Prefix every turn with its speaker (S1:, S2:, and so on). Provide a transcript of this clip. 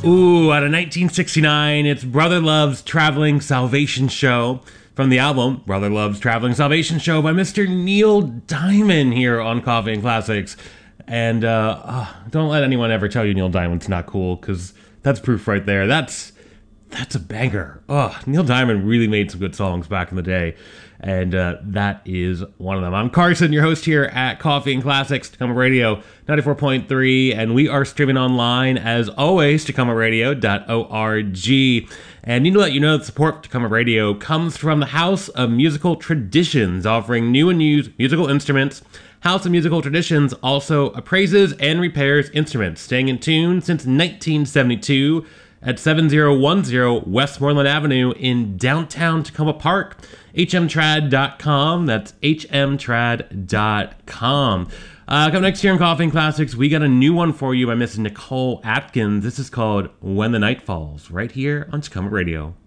S1: Ooh, out of 1969, it's Brother Love's Traveling Salvation Show from the album Brother Love's Traveling Salvation Show by Mr. Neil Diamond here on Coffee and Classics. And don't let anyone ever tell you Neil Diamond's not cool, because that's proof right there. That's a banger. Neil Diamond really made some good songs back in the day, and that is one of them. I'm Carson, your host here at Coffee and Classics, Tacoma Radio 94.3, and we are streaming online, as always, tacomaradio.org. And need to let you know that support for Tacoma Radio comes from the House of Musical Traditions, offering new and used musical instruments. House of Musical Traditions also appraises and repairs instruments, staying in tune since 1972 at 7010 Westmoreland Avenue in downtown Tacoma Park. hmtrad.com. That's hmtrad.com. Coming next year in Coffee and Classics, we got a new one for you by Miss Nicole Atkins. This is called When the Night Falls, right here on Tacoma Radio.